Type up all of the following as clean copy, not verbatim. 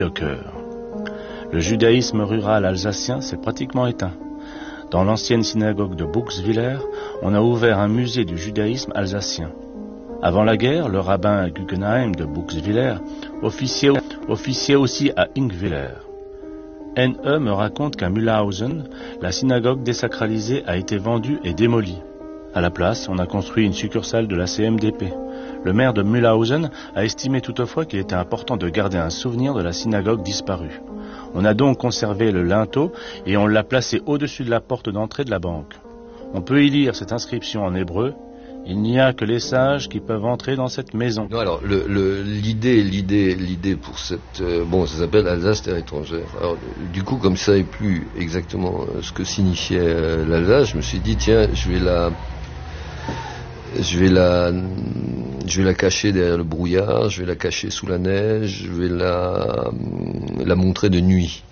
au cœur. Le judaïsme rural alsacien s'est pratiquement éteint. Dans l'ancienne synagogue de Buxwiller, on a ouvert un musée du judaïsme alsacien. Avant la guerre, le rabbin Guggenheim de Buxwiller officiait aussi à Ingwiller. N.E. me raconte qu'à Mühlhausen, la synagogue désacralisée a été vendue et démolie. À la place, on a construit une succursale de la CMDP. Le maire de Mühlhausen a estimé toutefois qu'il était important de garder un souvenir de la synagogue disparue. On a donc conservé le linteau et on l'a placé au-dessus de la porte d'entrée de la banque. On peut y lire cette inscription en hébreu. Il n'y a que les sages qui peuvent entrer dans cette maison. Non, alors, l'idée pour cette... ça s'appelle Alsace terre étrangère. Alors, du coup, comme ça n'est plus exactement ce que signifiait l'Alsace, je me suis dit, tiens, je vais la cacher derrière le brouillard, je vais la cacher sous la neige, je vais la montrer de nuit.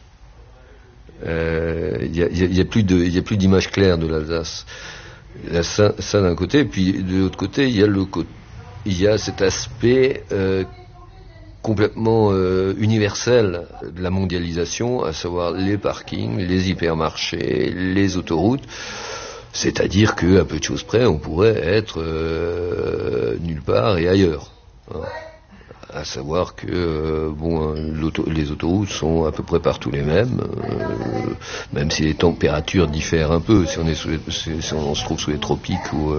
Il y a plus d'image claire de l'Alsace. Il y a ça d'un côté, et puis de l'autre côté, il y a cet aspect complètement universel de la mondialisation, à savoir les parkings, les hypermarchés, les autoroutes. C'est-à-dire qu'à peu de choses près, on pourrait être nulle part et ailleurs. Hein. À savoir que les autoroutes sont à peu près partout les mêmes, même si les températures diffèrent un peu, si on se trouve sous les tropiques ou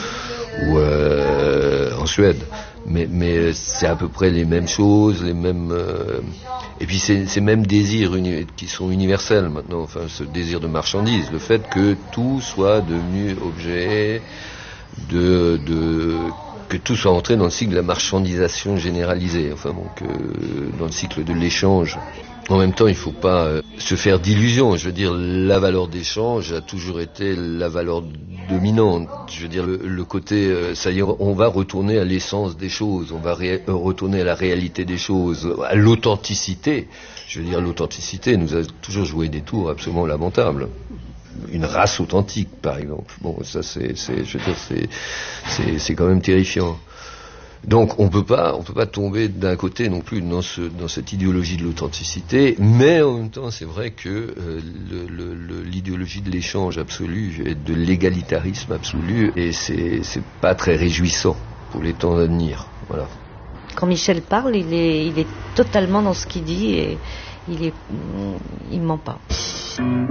en Suède. Mais c'est à peu près les mêmes choses, les mêmes et puis ces mêmes désirs qui sont universels maintenant, enfin ce désir de marchandise, le fait que tout soit devenu objet que tout soit entré dans le cycle de la marchandisation généralisée, dans le cycle de l'échange. En même temps, il ne faut pas se faire d'illusions. Je veux dire, la valeur d'échange a toujours été la valeur dominante. Je veux dire, le côté, ça y est, on va retourner à l'essence des choses, on va retourner à la réalité des choses, à l'authenticité. Je veux dire, l'authenticité nous a toujours joué des tours absolument lamentables. Une race authentique, par exemple. Bon, ça, c'est quand même terrifiant. Donc, on peut pas tomber d'un côté non plus dans cette idéologie de l'authenticité, mais en même temps, c'est vrai que l'idéologie de l'échange absolu et de l'égalitarisme absolu, et c'est pas très réjouissant pour les temps à venir. Voilà. Quand Michel parle, il est totalement dans ce qu'il dit et il ment pas.